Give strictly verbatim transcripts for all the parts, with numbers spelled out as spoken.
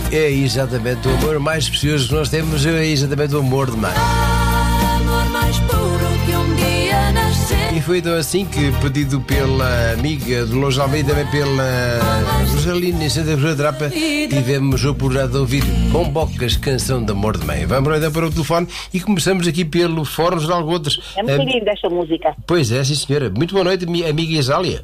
É exatamente o amor mais precioso que nós temos, é exatamente o amor de mãe. Amor mais puro que um dia nasceu. E foi então assim que, pedido pela amiga do Longe Almeida, também pela Rosalina e Santa Cruz da Trapa, tivemos a oportunidade de ouvir Bombocas, canção de amor de mãe. Vamos então para o telefone e começamos aqui pelo Fórum de Algotas. É muito linda esta música. Pois é, sim senhora. Muito boa noite, minha amiga Isália.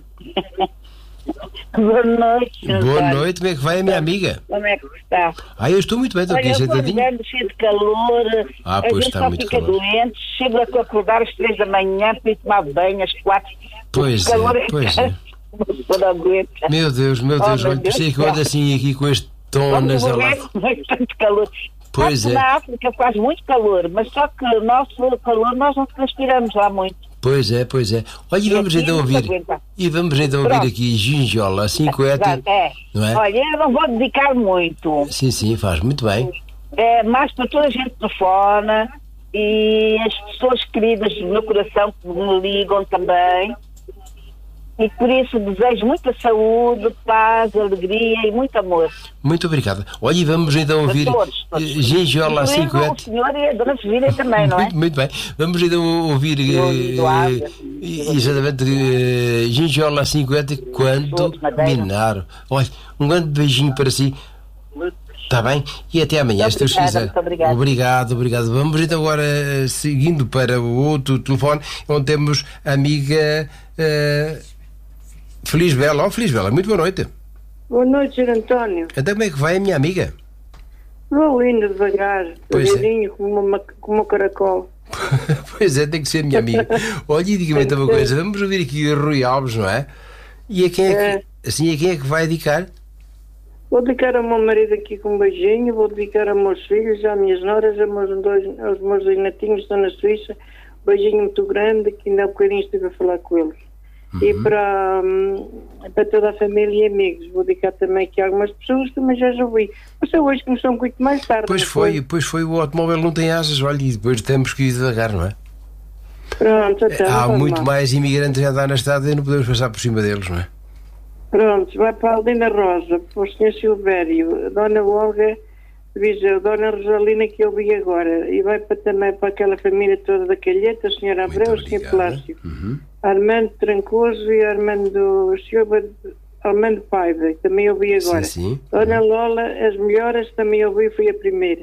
Boa noite. Boa António. noite, como é que vai a minha amiga? Como é que está? Ah, eu estou muito bem, estou Olha, aqui eu estou sentadinho. andando cheio de calor. Ah, a pois gente está só muito fica calor. doente. Chego a acordar às três da manhã para ir tomar banho às quatro. Pois O calor é, pois é. Não não aguenta. Meu Deus, meu Deus, Oh, meu olha, Deus pensei do que olha céu. assim aqui com este tom Vamos nasalado. morrer com bastante calor. Pois Sabe é. que na África faz muito calor, mas só que o nosso calor nós não transpiramos lá muito. Pois é, pois é. Olha, e E vamos aqui então não se ouvir. aguenta. E vamos então ouvir Pronto. aqui Ginjola, cinquenta, Exato, é. não é? Olha, eu não vou dedicar muito. Sim, sim, faz muito bem. É mais para toda a gente que telefona e as pessoas queridas no coração que me ligam também. E por isso desejo muita saúde, paz, alegria e muito amor. Muito obrigado. Olha, e vamos então ouvir todos, todos. eh, Ginjola, Incluindo cinquenta. o senhor e a dona Sevilha também, não é? Muito, muito bem. Vamos então ouvir eh, Eduardo. eh, exatamente eh, Ginjola cinquenta, quando Todos, Madeira. minar. Olha, um grande beijinho para si. Está bem? E até amanhã, se Deus Obrigada, quiser. muito obrigada. Obrigado, obrigado. Vamos então agora eh, seguindo para o outro telefone, onde temos a amiga eh, Feliz Bela. Oh, Feliz Bela, muito boa noite. Boa noite, senhor António. Então como é que vai a minha amiga? Vou indo devagar, Pois é. devagarinho, como, uma, como um caracol. Pois é, tem que ser minha amiga. Olha, e diga-me então uma coisa, vamos ouvir aqui o Rui Alves, não é? E a quem é que, assim, a quem é que vai dedicar? Vou dedicar ao meu marido aqui com um beijinho, vou dedicar aos meus filhos, às minhas noras, aos meus dois, aos meus dois netinhos que estão na Suíça. Um beijinho muito grande, que ainda há bocadinho estive a falar com eles. E para, hum, para toda a família e amigos. Vou dedicar também aqui a algumas pessoas que também já já ouvi. Mas só hoje começou um pouco mais tarde. Pois não foi, pois foi, o automóvel não tem asas, olha, e depois temos que ir devagar, não é? Pronto, então, Há não faz muito mal. mais imigrantes a andar na estrada e não podemos passar por cima deles, não é? Pronto, vai para a Aldina Rosa, para o senhor Silvério, a Dona Olga, Viseu, Dona Rosalina, que eu vi agora, e vai para, também para aquela família toda da Calheta, o senhor Abreu, o senhor obrigado. Plácio, Uhum. Armando Trancoso e Armando Silva, Armando Paiva, que também ouvi agora. Sim, sim. Dona Lola, as melhoras, também ouvi, foi a primeira.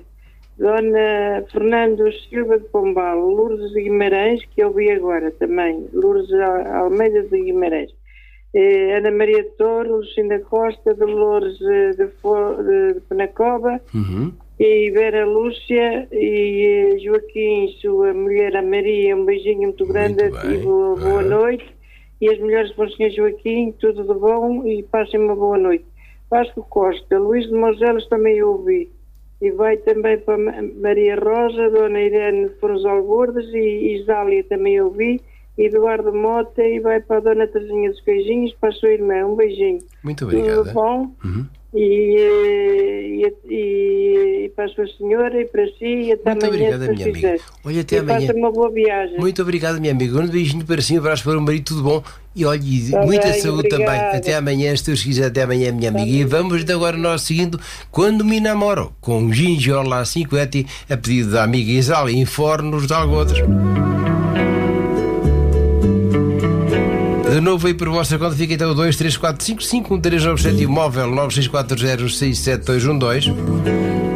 Dona Fernando Silva de Pombal, Lourdes de Guimarães, que eu vi agora também, Lourdes Almeida de Guimarães. Eh, Ana Maria de Toro, Lucinda Costa, Dolores eh, de, Fo- de, de Penacova, Uhum. e Vera Lúcia e eh, Joaquim, sua mulher, a Maria, um beijinho muito grande Muito bem. e boa, boa Ah. noite. E as mulheres para o senhor Joaquim, tudo de bom e passem uma boa noite. Vasco Costa, Luís de Moselos também ouvi. E vai também para Ma- Maria Rosa, Dona Irene de Fornzal Gordas e Isália também ouvi. Eduardo Mota e vai para a Dona Teresinha dos Queijinhos, para a sua irmã. Um beijinho. Muito Tudo obrigado. bom. Uhum. E, eh, e, e, e para a sua senhora e para si e até Muito amanhã, obrigado, se minha quiser. amiga. Olha, até e amanhã. faça uma boa viagem. Muito obrigado, minha amiga. Um beijinho para si, um abraço para o marido, tudo bom. E olha, e Tá muita bem, saúde também. obrigada. Até amanhã, se Deus quiser, até amanhã, minha amiga. E vamos então agora nós seguindo Quando Me Namoro, com Ginjola cinquenta, a pedido da amiga Isália, em Fornos de Algodas. De novo aí por vossa conta, fica então o dois três quatro cinco cinco um três nove sete e o móvel nove seis quatro zero seis sete dois um dois.